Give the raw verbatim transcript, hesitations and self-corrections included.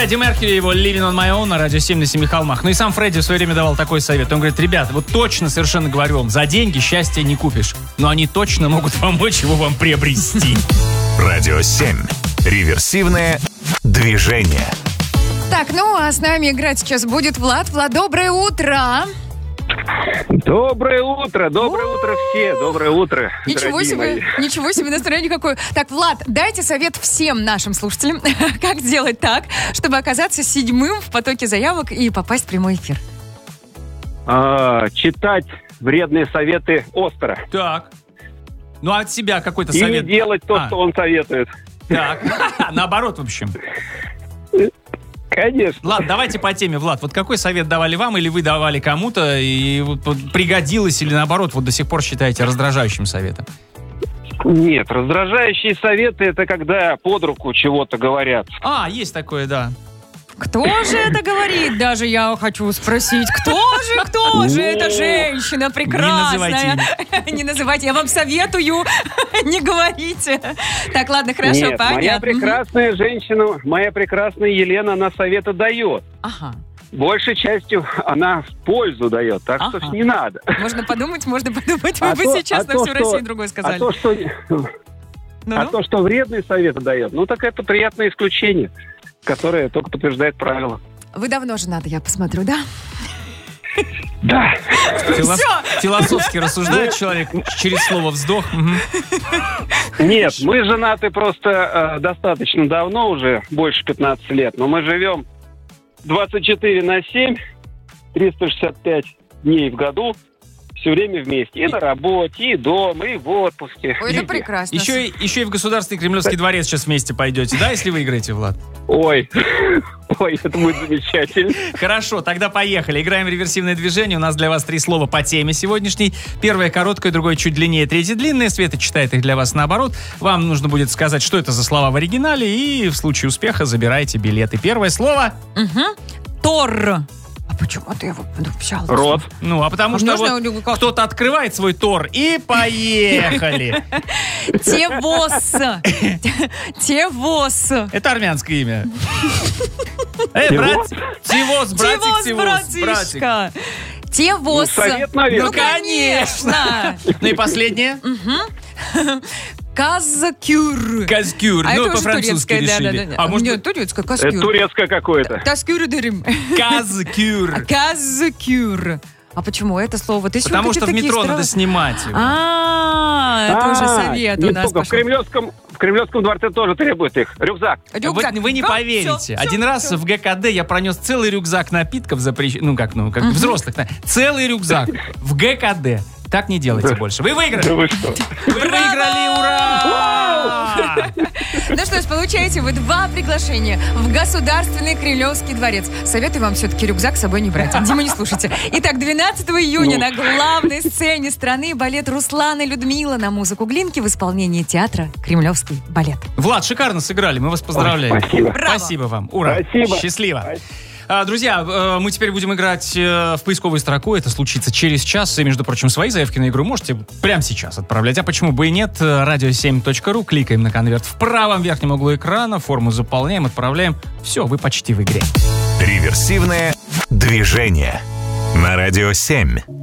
Фредди Меркьюри, его «Living on my own» на радио семь на семи холмах. Ну и сам Фредди в свое время давал такой совет. Он говорит: ребята, вот точно совершенно говорю вам, за деньги счастья не купишь, но они точно могут помочь его вам приобрести. Радио семь. Реверсивное движение. Так, ну а с нами играть сейчас будет Влад. Влад, доброе утро. Доброе утро, доброе утро все, доброе утро. Ничего себе, мои. ничего себе настроение какое. Так, Влад, дайте совет всем нашим слушателям, как сделать так, чтобы оказаться седьмым в потоке заявок и попасть в прямой эфир. А, читать вредные советы Остера. Так. Ну а от себя какой-то И совет? не делать то, А. что он советует. Так, наоборот, в общем. Конечно. Ладно, давайте по теме, Влад. Вот какой совет давали вам, или вы давали кому-то, и вот пригодилось, или наоборот, вот до сих пор считаете раздражающим советом? Нет, раздражающие советы — это когда под руку чего-то говорят. А, есть такое, да. Кто же это говорит? Даже я хочу спросить, кто же, кто же эта женщина прекрасная? Не называйте Не называйте, я вам советую, не говорите. Так, ладно, хорошо, Нет, моя понятно. прекрасная женщина, моя прекрасная Елена, она советы дает. Ага. Большей частью она в пользу дает, так Ага. что не надо. Можно подумать, можно подумать. Вы А бы то- сейчас а на то, всю что- Россию другое А сказали. то, что, Ну-ну. а то, что вредные советы дает, ну так это приятное исключение, которое только подтверждает правила. Вы давно женаты, я посмотрю, да? Да. Филос- Всё. Философски рассуждает человек через слово «вздох». Мгм. Нет, мы женаты просто э, достаточно давно, уже больше пятнадцати лет, но мы живем двадцать четыре на семь, триста шестьдесят пять дней в году, все время вместе. И на работе, и дома, и в отпуске. Ой, это Везде. прекрасно. Еще, и, еще и в Государственный Кремлевский дворец сейчас вместе пойдете, да, если выиграете, Влад? Ой, ой, это будет замечательно. Хорошо, тогда поехали. Играем в реверсивное движение. У нас для вас три слова по теме сегодняшней. Первое короткое, другое чуть длиннее, третье длинное. Света читает их для вас наоборот. Вам нужно будет сказать, что это за слова в оригинале, и в случае успеха забирайте билеты. Первое слово. Угу. Тор. А почему ты его взял? Рот. Ну, а потому А что можно вот у него как? кто-то открывает свой тор, и поехали. Тевос. Тевос. Это армянское имя. Эй, брат, Тивос, братик, Тевос, Тивос, братик. братишка. Тевос. Ну, совет, наверное. Ну, конечно. Ну и последнее. Казкюр. Казкюр. А Ну, это уже по-французски турецкое, да, решили. да, да. А может Нет, быть, турецкое, Это казкюр. турецкое какое-то. Казкюр дырим. казкюр. Казкюр. А почему это слово? Ты Потому чего что в такие метро странные- надо снимать его. А, это уже А, совет не у нас только. В пошел. Кремлевском, в Кремлевском дворце тоже требуют их. Рюкзак. Вы, Рюкзак. вы не Да, поверите. всё, Один всё, раз всё. в ГКД я пронес целый рюкзак напитков запрещенных. Ну, как, ну, как взрослых. да. Целый рюкзак в ГКД. Так не делайте больше. Вы выиграли. Вы что? Вы выиграли. Ура! Ну что ж, получаете вы два приглашения в Государственный Кремлевский дворец. Советую вам все-таки рюкзак с собой не брать. Дима, не слушайте. Итак, двенадцатого июня на главной сцене страны балет «Руслан и Людмила» на музыку Глинки в исполнении театра «Кремлевский балет». Влад, шикарно сыграли. Мы вас поздравляем. Ой, спасибо. Браво. Спасибо вам. Ура. Спасибо. Счастливо. А, Друзья, э, мы теперь будем играть э, в поисковую строку. Это случится через час. И, между прочим, свои заявки на игру можете прямо сейчас отправлять. А почему бы и нет? радио семь точка ру. Кликаем на конверт в правом верхнем углу экрана. Форму заполняем, отправляем. Все, вы почти в игре. Реверсивное движение. На радио семь.